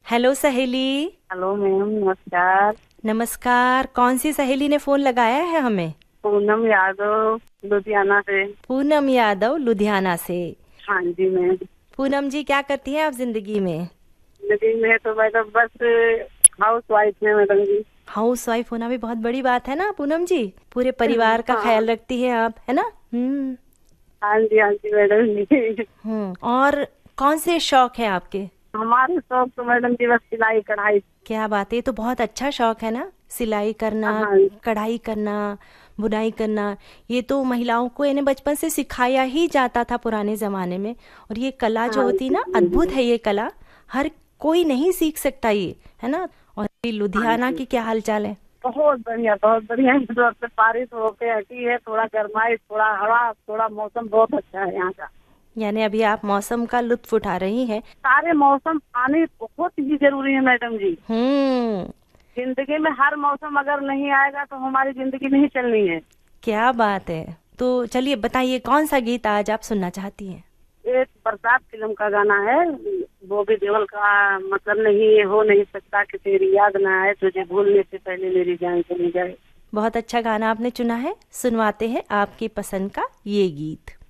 Hello सहेली। Hello ma'am, नमस्कार। नमस्कार। कौन सी सहेली ने फोन लगाया है हमें? पूनम यादव, लुधियाना से। पूनम यादव, लुधियाना से। हाँ जी मैम। पूनम जी, क्या करती हैं आप जिंदगी में? जिंदगी में तो मैडम बस हाउस वाइफ है मैडम जी। हाउस वाइफ होना भी बहुत बड़ी बात है ना पूनम जी। पूरे परिवार का हाँ। ख्याल रखती हैं आप, है ना? हाँ जी मैडम जी। और कौन से शौक है आपके? हमारे शौक तो मैडम जी बस सिलाई कढ़ाई। क्या बात है, ये तो बहुत अच्छा शौक है ना। सिलाई करना, हाँ। कढ़ाई करना, बुनाई करना। ये तो महिलाओं को इन्हें बचपन से सिखाया ही जाता था पुराने जमाने में। और ये कला जो हाँ होती जी ना, अद्भुत जी। है ये कला। हर कोई नहीं सीख सकता ये, है ना? और ये हाँ लुधियाना जी। की क्या हालचाल है? बहुत बढ़िया, बहुत बढ़िया। तो अब से बारिश होके हटी है, थोड़ा गर्माई, थोड़ा हवा, थोड़ा मौसम बहुत अच्छा है यहाँ का। यानी अभी आप मौसम का लुत्फ उठा रही हैं। सारे मौसम आने बहुत ही जरूरी है मैडम जी। हम्म। जिंदगी में हर मौसम अगर नहीं आएगा तो हमारी जिंदगी नहीं चलनी है। क्या बात है। तो चलिए बताइए, कौन सा गीत आज आप सुनना चाहती हैं? एक बरसात फिल्म का गाना है, बॉबी देओल का। मतलब नहीं हो नहीं सकता कि तेरी याद ना आए, तुझे भूलने से पहले मेरी जान चली जाए। बहुत अच्छा गाना आपने चुना है। सुनवाते हैं आपकी पसंद का ये गीत।